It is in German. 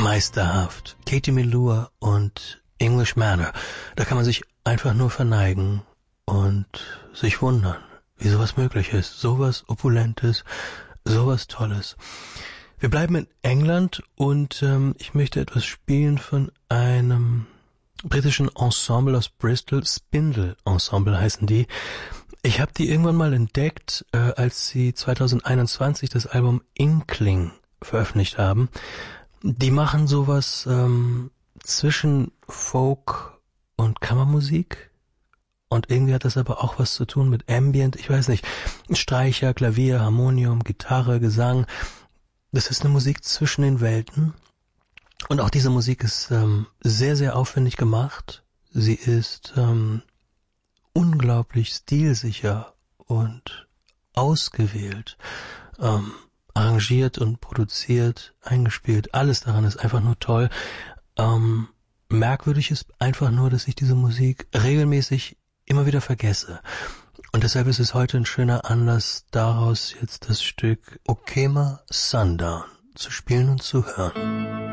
Meisterhaft. Katie Melua und English Manor. Da kann man sich einfach nur verneigen und sich wundern, wie sowas möglich ist. Sowas Opulentes, sowas Tolles. Wir bleiben in England und ich möchte etwas spielen von einem britischen Ensemble aus Bristol. Spindle Ensemble heißen die. Ich habe die irgendwann mal entdeckt, als sie 2021 das Album Inkling veröffentlicht haben. Die machen sowas zwischen Folk und Kammermusik. Und irgendwie hat das aber auch was zu tun mit Ambient, ich weiß nicht. Streicher, Klavier, Harmonium, Gitarre, Gesang. Das ist eine Musik zwischen den Welten. Und auch diese Musik ist sehr, sehr aufwendig gemacht. Sie ist unglaublich stilsicher und ausgewählt, arrangiert und produziert, eingespielt. Alles daran ist einfach nur toll. Merkwürdig ist einfach nur, dass ich diese Musik regelmäßig immer wieder vergesse. Und deshalb ist es heute ein schöner Anlass, daraus jetzt das Stück Okema Sundown zu spielen und zu hören.